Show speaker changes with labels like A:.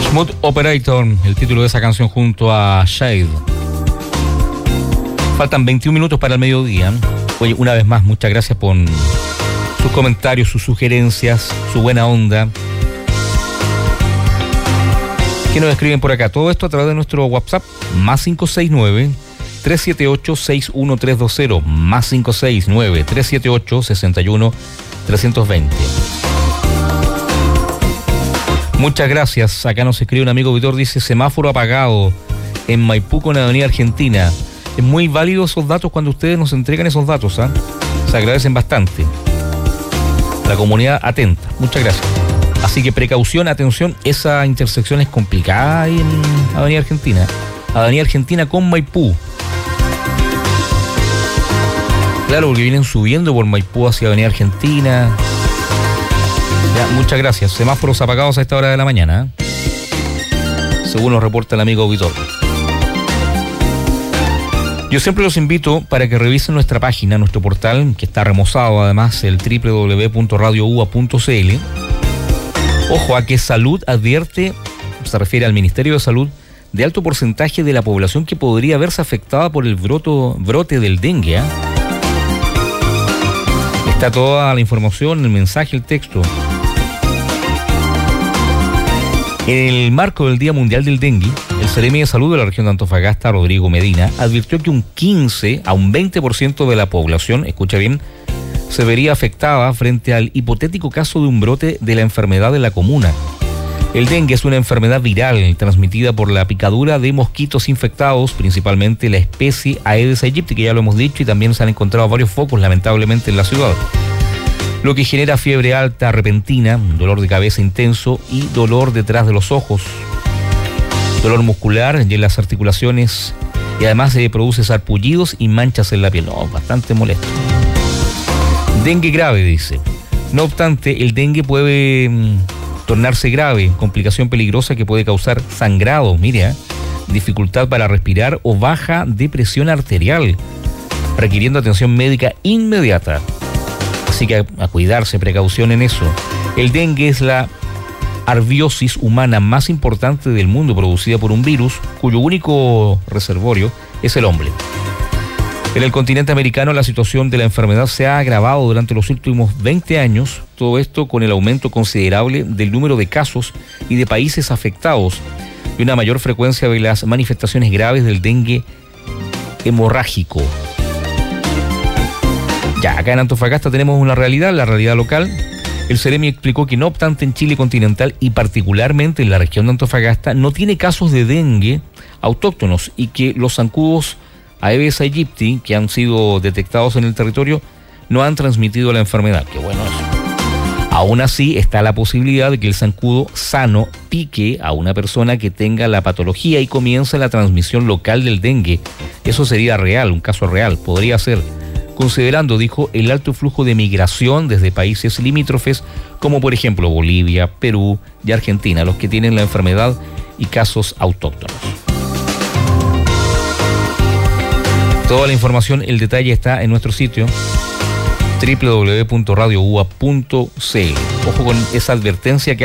A: Smooth Operator, el título de esa canción junto a Shade. Faltan 21 minutos para el mediodía. Oye, una vez más, muchas gracias por sus comentarios, sus sugerencias, su buena onda. ¿Qué nos escriben por acá? Todo esto a través de nuestro WhatsApp, más 569-378-61320, más 569-378-61320. Muchas gracias. Acá nos escribe un amigo Vitor, dice semáforo apagado en Maipú con Avenida Argentina. Es muy válido esos datos cuando ustedes nos entregan esos datos, ¿eh? Se agradecen bastante. La comunidad atenta. Muchas gracias. Así que precaución, atención, esa intersección es complicada ahí en Avenida Argentina. Avenida Argentina con Maipú. Claro, porque vienen subiendo por Maipú hacia Avenida Argentina. Ya, muchas gracias. Semáforos apagados a esta hora de la mañana, según nos reporta el amigo Vitor. Yo siempre los invito para que revisen nuestra página, nuestro portal, que está remozado además, el www.radioua.cl. Ojo a que Salud advierte, se refiere al Ministerio de Salud, de alto porcentaje de la población que podría verse afectada por el brote del dengue, ¿eh? Está toda la información, el mensaje, el texto. En el marco del Día Mundial del Dengue, el Seremi de Salud de la región de Antofagasta, Rodrigo Medina, advirtió que un 15 a un 20% de la población, escucha bien, se vería afectada frente al hipotético caso de un brote de la enfermedad en la comuna. El dengue es una enfermedad viral transmitida por la picadura de mosquitos infectados, principalmente la especie Aedes aegypti, que ya lo hemos dicho, y también se han encontrado varios focos, lamentablemente, en la ciudad. Lo que genera fiebre alta repentina, dolor de cabeza intenso y dolor detrás de los ojos, dolor muscular y en las articulaciones, y además se produce sarpullidos y manchas en la piel. No, bastante molesto. Dengue grave, dice. No obstante, el dengue puede tornarse grave, complicación peligrosa que puede causar sangrado, mire, dificultad para respirar o baja de presión arterial, requiriendo atención médica inmediata. Así que a cuidarse, precaución en eso. El dengue es la arbiosis humana más importante del mundo, producida por un virus cuyo único reservorio es el hombre. En el continente americano la situación de la enfermedad se ha agravado durante los últimos 20 años, todo esto con el aumento considerable del número de casos y de países afectados y una mayor frecuencia de las manifestaciones graves del dengue hemorrágico. Ya, acá en Antofagasta tenemos una realidad, la realidad local. El Seremi explicó que no obstante en Chile continental y particularmente en la región de Antofagasta no tiene casos de dengue autóctonos y que los zancudos Aedes aegypti que han sido detectados en el territorio no han transmitido la enfermedad. Qué bueno eso. Aún así está la posibilidad de que el zancudo sano pique a una persona que tenga la patología y comience la transmisión local del dengue. Eso sería real, un caso real, podría ser. Considerando, dijo, el alto flujo de migración desde países limítrofes como por ejemplo Bolivia, Perú y Argentina, los que tienen la enfermedad y casos autóctonos. Toda la información, el detalle está en nuestro sitio www.radioua.cl. Ojo con esa advertencia que